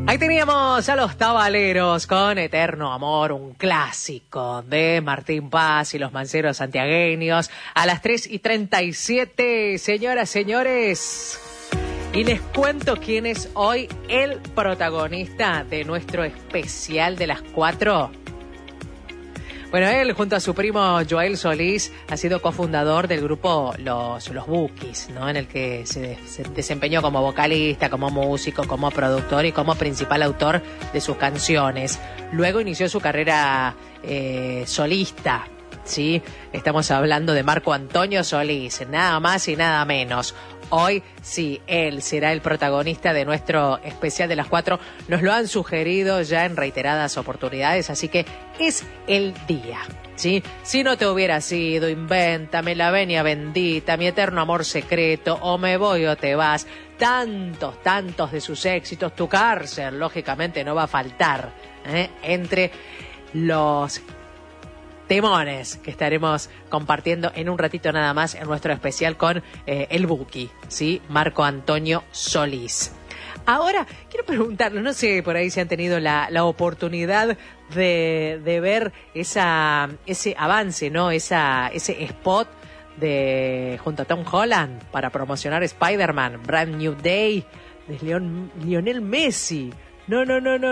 Ahí teníamos a los Tabaleros con Eterno Amor, un clásico de Martín Paz y los Manceros santiagueños. A las 3:37, señoras, señores. Y les cuento quién es hoy el protagonista de nuestro especial de las 4. Bueno, él junto a su primo Joel Solís ha sido cofundador del grupo Los Bukis, ¿no? En el que se desempeñó como vocalista, como músico, como productor y como principal autor de sus canciones. Luego inició su carrera solista, ¿sí? Estamos hablando de Marco Antonio Solís, nada más y nada menos. Hoy sí, él será el protagonista de nuestro especial de las 4. Nos lo han sugerido ya en reiteradas oportunidades, así que es el día, ¿sí? Si no te hubiera sido, Invéntame, La Venia Bendita, Mi Eterno Amor Secreto, O Me Voy o Te Vas. Tantos de sus éxitos. Tu Cárcel, lógicamente, no va a faltar, entre los temones que estaremos compartiendo en un ratito nada más en nuestro especial con el Buki, ¿sí? Marco Antonio Solís. Ahora, quiero preguntarle, no sé por ahí si han tenido la oportunidad de ver ese avance, ¿no? Ese spot junto a Tom Holland para promocionar Spider-Man, Brand New Day, de Lionel Messi. No,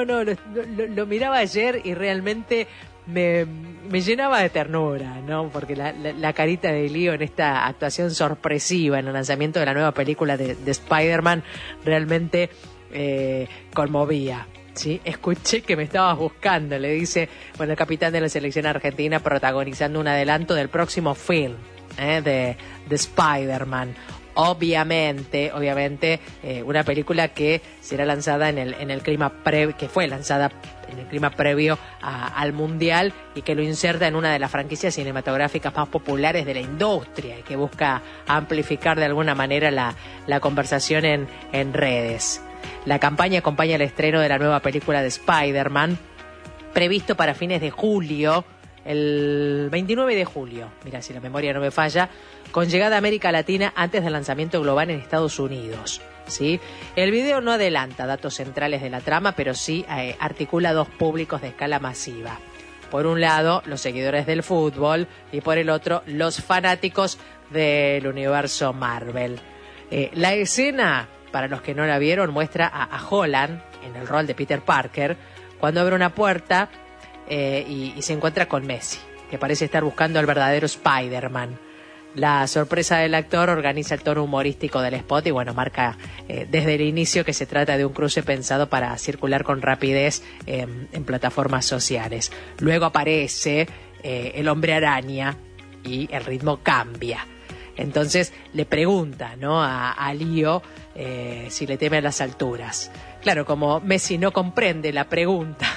lo miraba ayer y realmente me llenaba de ternura, ¿no? Porque la carita de Leo en esta actuación sorpresiva en el lanzamiento de la nueva película de Spider-Man realmente conmovía, ¿sí? Escuché que me estabas buscando, le dice, bueno, el capitán de la selección argentina protagonizando un adelanto del próximo film de Spider-Man. Obviamente, una película que será lanzada en el clima que fue lanzada en el clima previo al Mundial y que lo inserta en una de las franquicias cinematográficas más populares de la industria y que busca amplificar de alguna manera la conversación en redes. La campaña acompaña el estreno de la nueva película de Spider-Man, previsto para fines de julio, el 29 de julio, mira si la memoria no me falla, con llegada a América Latina antes del lanzamiento global en Estados Unidos, ¿sí? El video no adelanta datos centrales de la trama, pero sí articula dos públicos de escala masiva. Por un lado, los seguidores del fútbol y por el otro, los fanáticos del universo Marvel. La escena, para los que no la vieron, muestra a Holland, en el rol de Peter Parker, cuando abre una puerta y se encuentra con Messi, que parece estar buscando al verdadero Spider-Man. La sorpresa del actor organiza el tono humorístico del spot y bueno, marca desde el inicio que se trata de un cruce pensado para circular con rapidez en plataformas sociales. Luego aparece el Hombre Araña y el ritmo cambia. Entonces le pregunta, ¿no? a Leo si le teme a las alturas. Claro, como Messi no comprende la pregunta,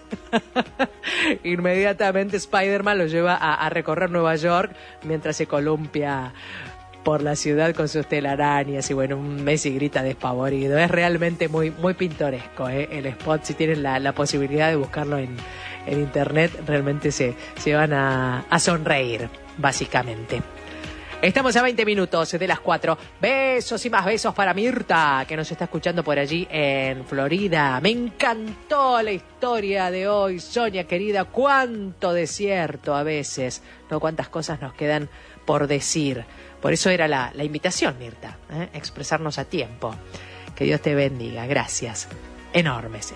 inmediatamente Spider-Man lo lleva a recorrer Nueva York mientras se columpia por la ciudad con sus telarañas y bueno, Messi grita despavorido. Es realmente muy pintoresco el spot. Si tienen la posibilidad de buscarlo en internet, realmente se van a sonreír, básicamente. Estamos a 20 minutos de las 4. Besos y más besos para Mirta, que nos está escuchando por allí en Florida. Me encantó la historia de hoy, Sonia querida. Cuánto desierto a veces, ¿no? Cuántas cosas nos quedan por decir. Por eso era la invitación, Mirta, expresarnos a tiempo. Que Dios te bendiga. Gracias. Enormes.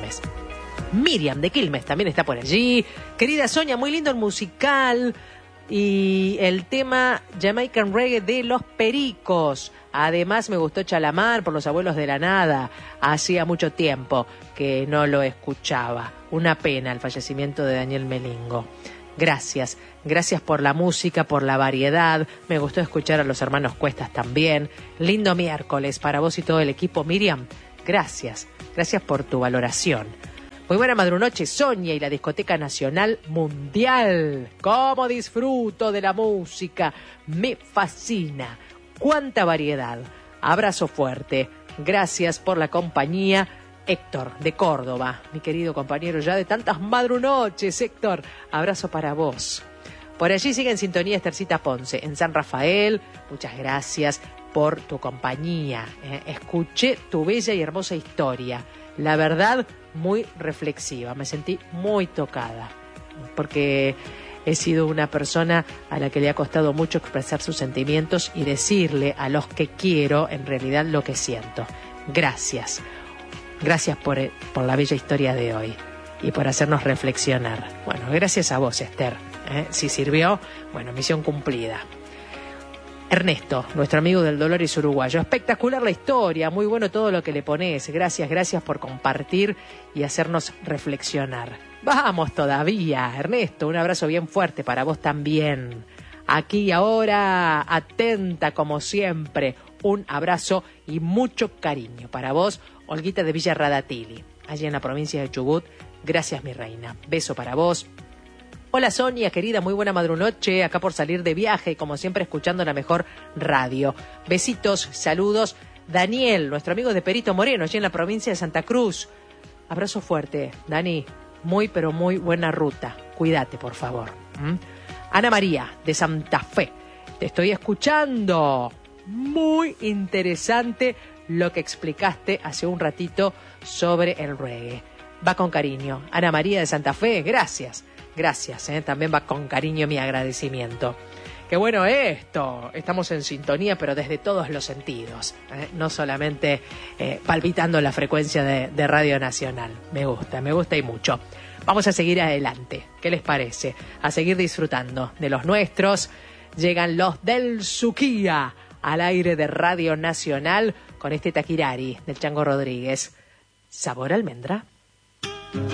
Miriam de Quilmes también está por allí. Querida Sonia, muy lindo el musical. Y el tema Jamaican Reggae de Los Pericos. Además me gustó Chalamar por Los Abuelos de la Nada. Hacía mucho tiempo que no lo escuchaba. Una pena el fallecimiento de Daniel Melingo. Gracias por la música, por la variedad. Me gustó escuchar a los hermanos Cuestas también. Lindo miércoles para vos y todo el equipo, Miriam. Gracias por tu valoración. Muy buena madrunoche, Sonia y la Discoteca Nacional Mundial. ¡Cómo disfruto de la música! Me fascina. ¡Cuánta variedad! Abrazo fuerte. Gracias por la compañía. Héctor, de Córdoba, mi querido compañero ya de tantas madrunoches. Héctor, abrazo para vos. Por allí sigue en sintonía Estercita Ponce, en San Rafael. Muchas gracias por tu compañía. Escuché tu bella y hermosa historia. la verdad, muy reflexiva. Me sentí muy tocada, porque he sido una persona a la que le ha costado mucho expresar sus sentimientos y decirle a los que quiero en realidad lo que siento. Gracias. Gracias por la bella historia de hoy y por hacernos reflexionar. Bueno, gracias a vos, Esther. Si sirvió, bueno, misión cumplida. Ernesto, nuestro amigo del Dolores uruguayo. Espectacular la historia, muy bueno todo lo que le pones. Gracias por compartir y hacernos reflexionar. Vamos todavía, Ernesto, un abrazo bien fuerte para vos también. Aquí y ahora, atenta como siempre. Un abrazo y mucho cariño para vos, Olguita de Villa Radatili, allí en la provincia de Chubut. Gracias, mi reina. Beso para vos. Hola Sonia, querida, muy buena madrunoche, acá por salir de viaje, como siempre escuchando la mejor radio. Besitos, saludos. Daniel, nuestro amigo de Perito Moreno, allí en la provincia de Santa Cruz. Abrazo fuerte, Dani. Muy, pero muy buena ruta. Cuídate, por favor. Ana María, de Santa Fe. Te estoy escuchando. Muy interesante lo que explicaste hace un ratito sobre el reggae. Va con cariño. Ana María de Santa Fe, gracias. Gracias, también va con cariño mi agradecimiento. Qué bueno esto, estamos en sintonía, pero desde todos los sentidos, no solamente palpitando la frecuencia de Radio Nacional. Me gusta y mucho. Vamos a seguir adelante, ¿qué les parece? A seguir disfrutando de los nuestros. Llegan los del Suquía al aire de Radio Nacional con este Taquirari del Chango Rodríguez. ¿Sabor a almendra?